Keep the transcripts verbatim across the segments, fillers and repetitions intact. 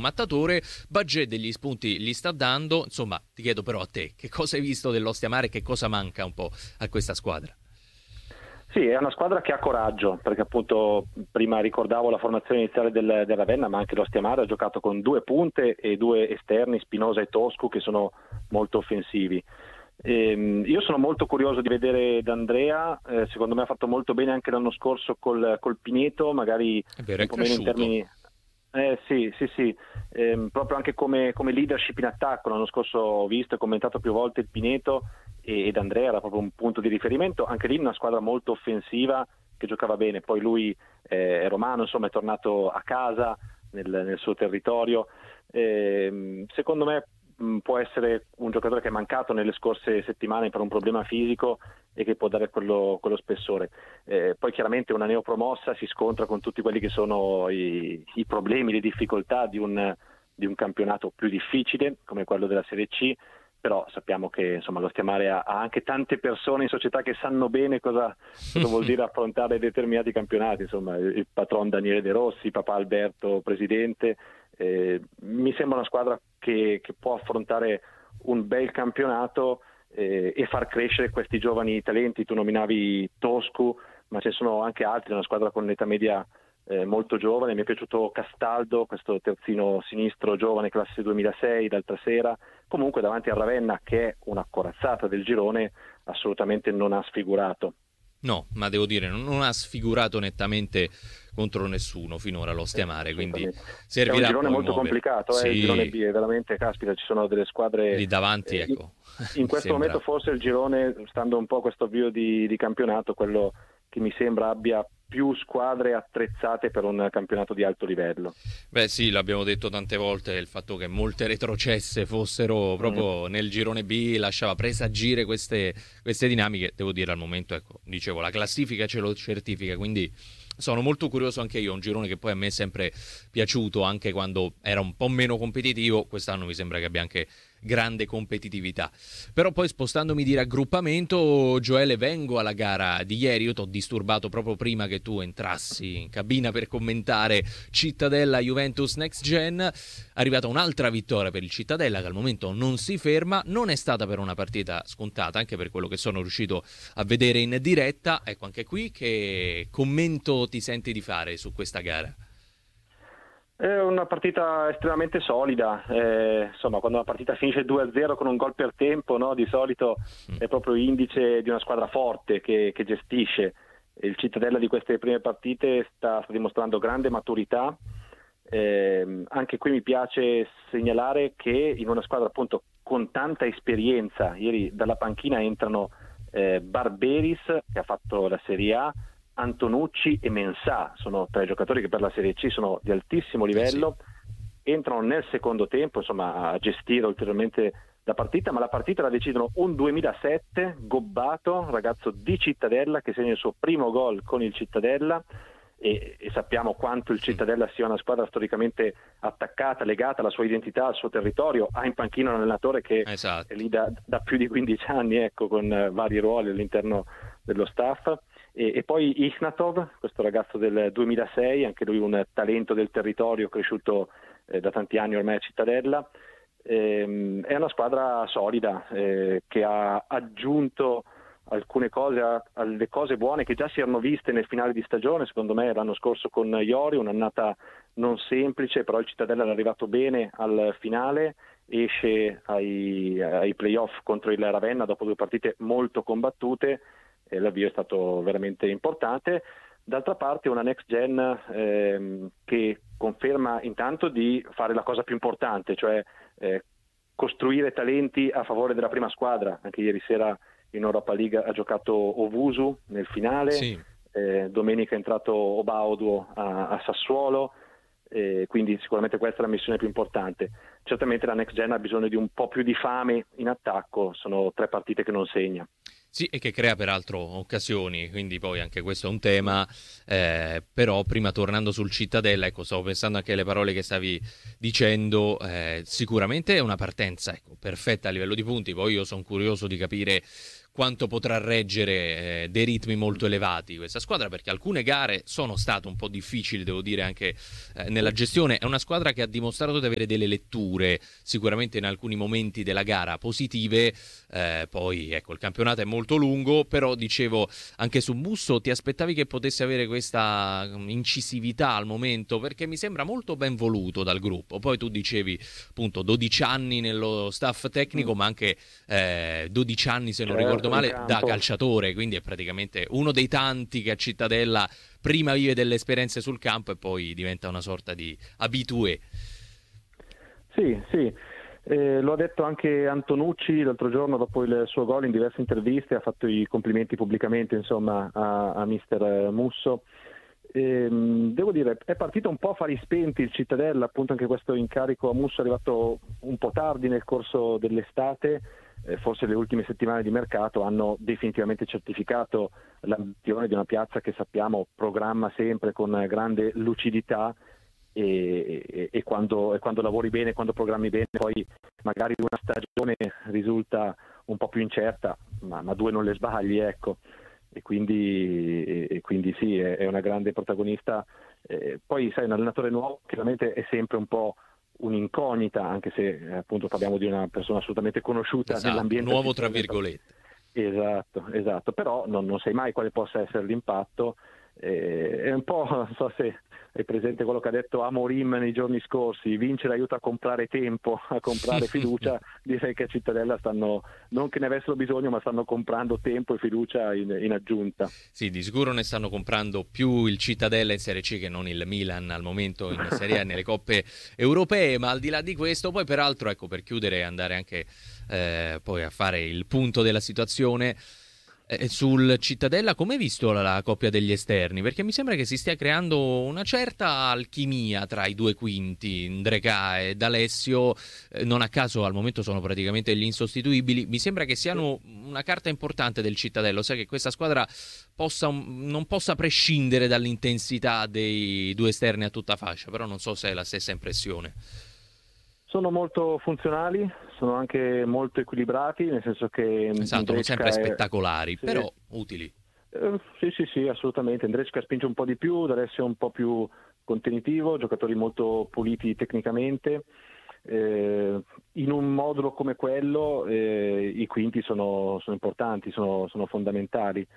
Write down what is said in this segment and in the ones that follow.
mattatore. Bagé degli spunti li sta dando. Insomma, ti chiedo però a te, che cosa hai visto dell'Ostia Mare e che cosa manca un po' a questa squadra? Sì, è una squadra che ha coraggio, perché appunto prima ricordavo la formazione iniziale del, del Ravenna, ma anche l'Ostia Mare ha giocato con due punte e due esterni, Spinosa e Toscu, che sono molto offensivi. Ehm, io sono molto curioso di vedere D'Andrea, eh, secondo me ha fatto molto bene anche l'anno scorso col, col Pineto, magari È vero, un è po' meno in cresciuto. termini... Eh, sì, sì, sì, ehm, proprio anche come, come leadership in attacco. L'anno scorso ho visto e commentato più volte il Pineto e, ed Andrea era proprio un punto di riferimento, anche lì una squadra molto offensiva che giocava bene. Poi lui eh, è romano, insomma è tornato a casa nel, nel suo territorio. Ehm, secondo me mh, può essere un giocatore che è mancato nelle scorse settimane per un problema fisico e che può dare quello, quello spessore. Eh, poi chiaramente una neopromossa si scontra con tutti quelli che sono i, i problemi, le difficoltà di un, di un campionato più difficile come quello della Serie C, però sappiamo che insomma l'Ostia Mare ha, ha anche tante persone in società che sanno bene cosa, cosa vuol dire affrontare determinati campionati, insomma il, il patron Daniele De Rossi, papà Alberto presidente, eh, mi sembra una squadra che, che può affrontare un bel campionato eh, e far crescere questi giovani talenti. Tu nominavi Toscu, ma ce ne sono anche altri, una squadra con un'età media eh, molto giovane. Mi è piaciuto Castaldo, questo terzino sinistro giovane, classe duemilasei, d'altra sera. Comunque davanti a Ravenna, che è una corazzata del girone, assolutamente non ha sfigurato. No, ma devo dire, non ha sfigurato nettamente contro nessuno finora l'Ostia Mare, quindi servirà. È un girone poi molto muovere. complicato, Sì. eh, il girone B, è veramente, caspita, ci sono delle squadre Lì davanti, eh, ecco. in questo sembra... momento forse il girone, stando un po' a questo avvio di, di campionato, quello che mi sembra abbia più squadre attrezzate per un campionato di alto livello. Beh sì, l'abbiamo detto tante volte, il fatto che molte retrocesse fossero proprio mm. nel girone B lasciava presagire queste, queste dinamiche. Devo dire al momento, ecco, dicevo, la classifica ce lo certifica, quindi sono molto curioso anche io. Un girone che poi a me è sempre piaciuto anche quando era un po' meno competitivo. Quest'anno mi sembra che abbia anche grande competitività. Però poi spostandomi di raggruppamento, Gioele, vengo alla gara di ieri. Io ti ho disturbato proprio prima che tu entrassi in cabina per commentare Cittadella Juventus Next Gen. Arrivata un'altra vittoria per il Cittadella che al momento non si ferma. Non è stata per una partita scontata, anche per quello che sono riuscito a vedere in diretta. Ecco, anche qui che commento ti senti di fare su questa gara? È una partita estremamente solida, eh, insomma quando una partita finisce due a zero con un gol per tempo, no, di solito è proprio indice di una squadra forte che, che gestisce. Il Cittadella di queste prime partite sta, sta dimostrando grande maturità, eh, anche qui mi piace segnalare che in una squadra appunto con tanta esperienza, ieri dalla panchina entrano eh, Barberis che ha fatto la Serie A, Antonucci e Mensah, sono tre giocatori che per la Serie C sono di altissimo livello, sì. Entrano nel secondo tempo insomma a gestire ulteriormente la partita, ma la partita la decidono un duemilasette, Gobbato, ragazzo di Cittadella che segna il suo primo gol con il Cittadella e, e sappiamo quanto il Cittadella sia una squadra storicamente attaccata, legata alla sua identità, al suo territorio, ha in panchina un allenatore che esatto. è lì da, da più di quindici anni, ecco, con uh, vari ruoli all'interno dello staff. E, e poi Ignatov, questo ragazzo del duemilasei, anche lui un talento del territorio, cresciuto eh, da tanti anni ormai a Cittadella. Ehm, è una squadra solida eh, che ha aggiunto alcune cose alle cose buone che già si erano viste nel finale di stagione, secondo me l'anno scorso con Iori, un'annata non semplice, però il Cittadella è arrivato bene al finale, esce ai, ai playoff contro il Ravenna dopo due partite molto combattute. E l'avvio è stato veramente importante. D'altra parte una next gen ehm, che conferma intanto di fare la cosa più importante, cioè eh, costruire talenti a favore della prima squadra. Anche ieri sera in Europa League ha giocato Ovusu nel finale, sì. eh, domenica è entrato Obauduo a, a Sassuolo, eh, quindi sicuramente questa è la missione più importante. Certamente la next gen ha bisogno di un po' più di fame in attacco, sono tre partite che non segna. Sì, e che crea peraltro occasioni, quindi poi anche questo è un tema, eh, però prima tornando sul Cittadella, ecco, stavo pensando anche alle parole che stavi dicendo, eh, sicuramente è una partenza ecco, perfetta a livello di punti, poi io sono curioso di capire quanto potrà reggere eh, dei ritmi molto elevati questa squadra, perché alcune gare sono state un po' difficili, devo dire, anche eh, nella gestione. È una squadra che ha dimostrato di avere delle letture sicuramente in alcuni momenti della gara positive, eh, poi ecco, il campionato è molto lungo, però dicevo anche su Musso, ti aspettavi che potesse avere questa incisività al momento, perché mi sembra molto ben voluto dal gruppo. Poi tu dicevi appunto dodici anni nello staff tecnico, Mm. ma anche eh, dodici anni, se non Certo, ricordo in male, campo. da calciatore, quindi è praticamente uno dei tanti che a Cittadella prima vive delle esperienze sul campo e poi diventa una sorta di habitué. Sì, sì. Eh, lo ha detto anche Antonucci l'altro giorno dopo il suo gol in diverse interviste, ha fatto i complimenti pubblicamente, insomma, a, a mister Musso. Ehm, devo dire, è partito un po' a fari spenti il Cittadella, appunto anche questo incarico a Musso è arrivato un po' tardi nel corso dell'estate, eh, forse le ultime settimane di mercato hanno definitivamente certificato l'ambizione di una piazza che sappiamo programma sempre con grande lucidità. E, e, e, quando, e quando lavori bene, quando programmi bene, poi magari una stagione risulta un po' più incerta, ma, ma due non le sbagli, ecco. E quindi, e, e quindi sì, è, è una grande protagonista. Eh, poi sai, un allenatore nuovo chiaramente è sempre un po' un'incognita, anche se eh, appunto parliamo di una persona assolutamente conosciuta Esatto, nell'ambiente. nuovo tra virgolette. Esatto, esatto, però non, non sai mai quale possa essere l'impatto. Eh, è un po', non so se hai presente quello che ha detto Amorim nei giorni scorsi: vincere aiuta a comprare tempo, a comprare fiducia. Direi che a Cittadella stanno, non che ne avessero bisogno, ma stanno comprando tempo e fiducia in, in aggiunta. Sì, di sicuro ne stanno comprando più il Cittadella in Serie C che non il Milan al momento in Serie A nelle coppe europee, ma al di là di questo, poi peraltro, ecco, per chiudere e andare anche eh, poi a fare il punto della situazione, eh, sul Cittadella, come hai visto la, la coppia degli esterni? Perché mi sembra che si stia creando una certa alchimia tra i due quinti, Ndrecà e D'Alessio, eh, non a caso al momento sono praticamente gli insostituibili. Mi sembra che siano una carta importante del Cittadello, sai che questa squadra possa, non possa prescindere dall'intensità dei due esterni a tutta fascia, però non so se è la stessa impressione. Sono molto funzionali, sono anche molto equilibrati, nel senso che Esatto, non sempre è... spettacolari, sì. però utili. Eh, sì, sì, sì, assolutamente. Ndrecka spinge un po' di più, D'Alessio è un po' più contenitivo, giocatori molto puliti tecnicamente. Eh, in un modulo come quello eh, i quinti sono, sono importanti, sono, sono fondamentali.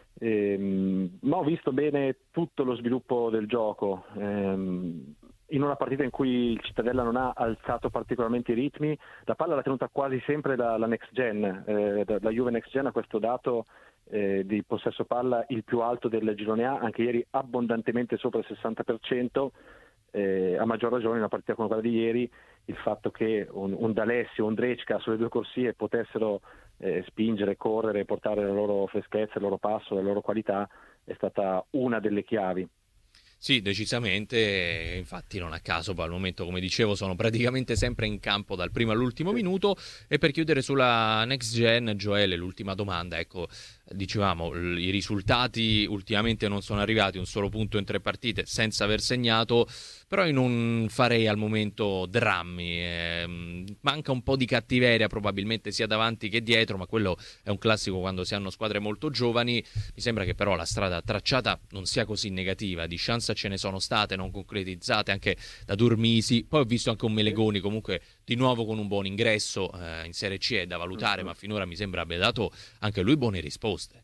Eh, ma ho visto bene tutto lo sviluppo del gioco. Eh, in una partita in cui il Cittadella non ha alzato particolarmente i ritmi, la palla l'ha tenuta quasi sempre la, la Next Gen, eh, la Juve Next Gen ha questo dato eh, di possesso palla il più alto del girone A, anche ieri abbondantemente sopra il sessanta per cento, eh, a maggior ragione in una partita come quella di ieri il fatto che un, un D'Alessio, un Ndrecka sulle due corsie potessero eh, spingere, correre, portare la loro freschezza, il loro passo, la loro qualità è stata una delle chiavi. Sì, decisamente, infatti non a caso al momento, come dicevo, sono praticamente sempre in campo dal primo all'ultimo Sì. minuto. E per chiudere sulla Next Gen, Gioele, l'ultima domanda, ecco, dicevamo, i risultati ultimamente non sono arrivati, un solo punto in tre partite senza aver segnato, però io non farei al momento drammi, eh, manca un po' di cattiveria probabilmente sia davanti che dietro, ma quello è un classico quando si hanno squadre molto giovani. Mi sembra che però la strada tracciata non sia così negativa, di chance ce ne sono state non concretizzate anche da Durmisi, poi ho visto anche un Melegoni comunque di nuovo con un buon ingresso eh, in Serie C, è da valutare, Mm-hmm. ma finora mi sembra abbia dato anche lui buone risposte.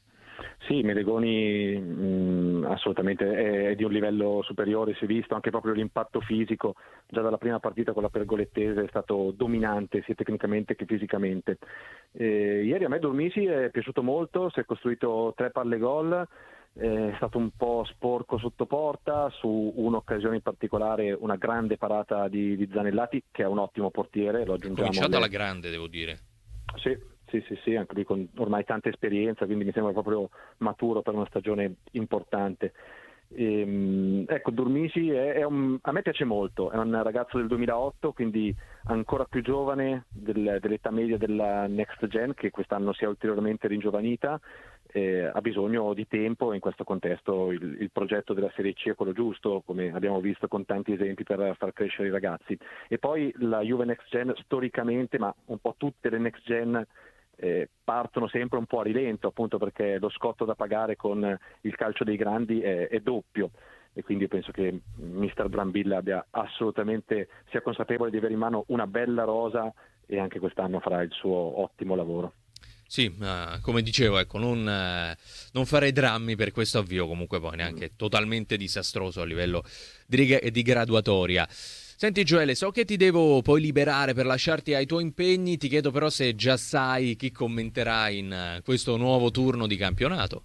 Sì, Melegoni mh, assolutamente è, è di un livello superiore, si è visto anche proprio l'impatto fisico, già dalla prima partita con la Pergolettese è stato dominante sia tecnicamente che fisicamente. Eh, ieri a me Durmisi è piaciuto molto, si è costruito tre palle gol, è stato un po' sporco sotto porta, su un'occasione in particolare una grande parata di, di Zanellati che è un ottimo portiere, lo aggiungiamo. Cominciato alla alle... grande, devo dire. Sì, sì, sì, sì, anche lui con ormai tanta esperienza, quindi mi sembra proprio maturo per una stagione importante. Ehm, ecco, Durmisi è, è un, a me piace molto, è un ragazzo del duemilaotto, quindi ancora più giovane del, dell'età media della Next Gen, che quest'anno si è ulteriormente ringiovanita, eh, ha bisogno di tempo. In questo contesto il, il progetto della Serie C è quello giusto, come abbiamo visto con tanti esempi per far crescere i ragazzi. E poi la Juve Next Gen storicamente, ma un po' tutte le Next Gen eh, partono sempre un po' a rilento, appunto perché lo scotto da pagare con il calcio dei grandi è, è doppio, e quindi io penso che mister Brambilla abbia assolutamente, sia consapevole di avere in mano una bella rosa, e anche quest'anno farà il suo ottimo lavoro. Sì, uh, come dicevo, ecco, non, uh, non fare drammi per questo avvio, comunque poi neanche mm. totalmente disastroso a livello di, di graduatoria. Senti Gioele, so che ti devo poi liberare per lasciarti ai tuoi impegni, ti chiedo però se già sai chi commenterà in uh, questo nuovo turno di campionato.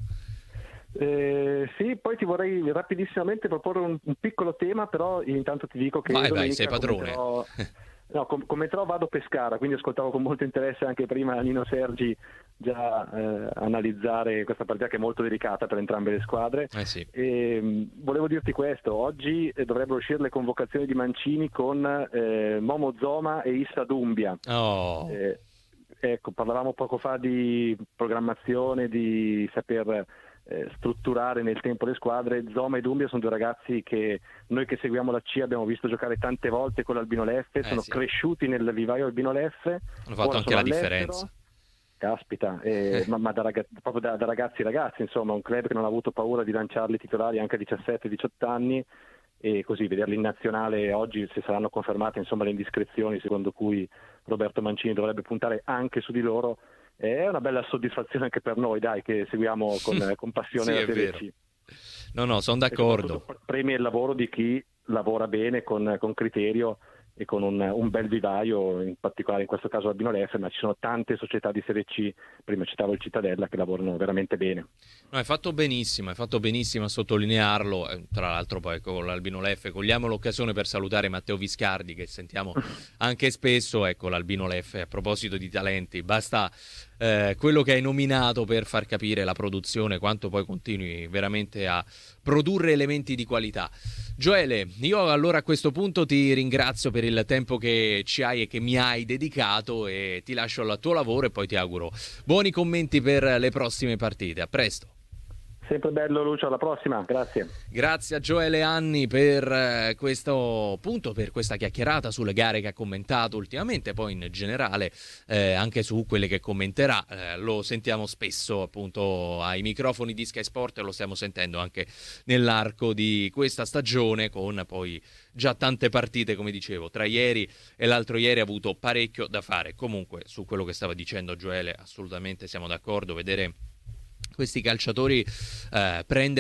Eh, sì, poi ti vorrei rapidissimamente proporre un, un piccolo tema, però intanto ti dico che vai, vai, sei padrone. Commenterò, no, com- commenterò Vado Pescara, quindi ascoltavo con molto interesse anche prima Nino Sergi già eh, analizzare questa partita che è molto delicata per entrambe le squadre. Eh sì. E, mh, volevo dirti questo: oggi eh, dovrebbero uscire le convocazioni di Mancini con eh, Momo Zoma e Issa Doumbia. Oh. Eh, ecco, parlavamo poco fa di programmazione, di saper eh, strutturare nel tempo le squadre. Zoma e Doumbia sono due ragazzi che noi che seguiamo la C abbiamo visto giocare tante volte con l'Albino Leffe, eh, sono sì. cresciuti nel vivaio Albino Leffe, hanno fatto anche la differenza. Caspita, eh, ma, ma da ragazzi, proprio da, da ragazzi ragazzi, insomma, un club che non ha avuto paura di lanciarli titolari anche a diciassette diciotto anni, e così vederli in nazionale oggi, se saranno confermate insomma le indiscrezioni secondo cui Roberto Mancini dovrebbe puntare anche su di loro, è una bella soddisfazione anche per noi, dai, che seguiamo con, con passione sì, la Serie C. No, no, sono d'accordo. Premia il lavoro di chi lavora bene, con, con criterio e con un, un bel vivaio, in particolare in questo caso Albino Leffe, ma ci sono tante società di Serie C, prima citavo il Cittadella, che lavorano veramente bene. No, hai fatto benissimo, hai fatto benissimo a sottolinearlo. Tra l'altro poi con l'Albino Leffe cogliamo l'occasione per salutare Matteo Viscardi, che sentiamo anche spesso. Ecco, l'Albino Leffe, a proposito di talenti, basta eh, quello che hai nominato per far capire la produzione, quanto poi continui veramente a produrre elementi di qualità. Gioele, io allora a questo punto ti ringrazio per il tempo che ci hai e che mi hai dedicato, e ti lascio al tuo lavoro, e poi ti auguro buoni commenti per le prossime partite. A presto. Sempre bello, Lucio, alla prossima, grazie. Grazie a Gioele Anni per eh, questo punto, per questa chiacchierata sulle gare che ha commentato ultimamente, poi in generale eh, anche su quelle che commenterà. Eh, lo sentiamo spesso appunto ai microfoni di Sky Sport, e lo stiamo sentendo anche nell'arco di questa stagione, con poi già tante partite, come dicevo, tra ieri e l'altro ieri ha avuto parecchio da fare. Comunque su quello che stava dicendo Gioele assolutamente siamo d'accordo, vedere questi calciatori eh,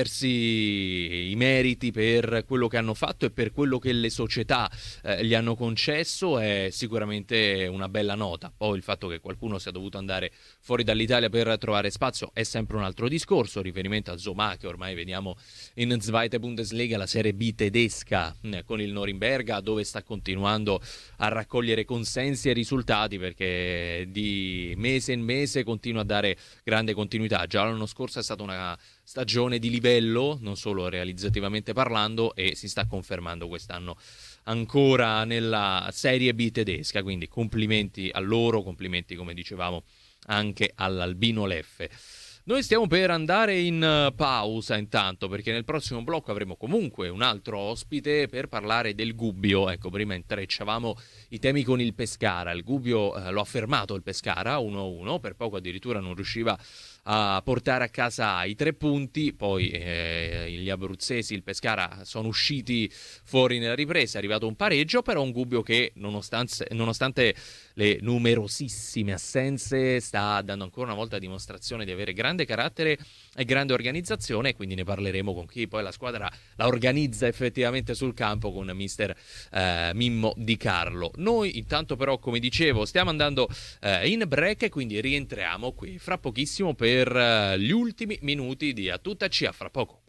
prendersi i meriti per quello che hanno fatto e per quello che le società eh, gli hanno concesso è sicuramente una bella nota. Poi il fatto che qualcuno sia dovuto andare fuori dall'Italia per trovare spazio è sempre un altro discorso. Riferimento a Zoma, che ormai vediamo in Zweite Bundesliga, la Serie B tedesca, eh, con il Norimberga, dove sta continuando a raccogliere consensi e risultati, perché di mese in mese continua a dare grande continuità. Già l'anno scorso è stata una stagione di livello, non solo realizzativamente parlando, e si sta confermando quest'anno ancora nella Serie B tedesca, quindi complimenti a loro, complimenti, come dicevamo, anche all'Albino Leffe. Noi stiamo per andare in pausa intanto, perché nel prossimo blocco avremo comunque un altro ospite per parlare del Gubbio. Ecco, prima intrecciavamo i temi con il Pescara. Il Gubbio eh, lo ha fermato il Pescara uno a uno, per poco addirittura non riusciva a portare a casa i tre punti. Poi eh, gli abruzzesi, il Pescara, sono usciti fuori nella ripresa, è arrivato un pareggio, però un Gubbio che nonostante, nonostante le numerosissime assenze sta dando ancora una volta dimostrazione di avere grande carattere e grande organizzazione, e quindi ne parleremo con chi poi la squadra la organizza effettivamente sul campo, con mister eh, Mimmo Di Carlo. Noi intanto però, come dicevo, stiamo andando eh, in break, e quindi rientriamo qui fra pochissimo per eh, gli ultimi minuti di A Tutta C. A fra poco.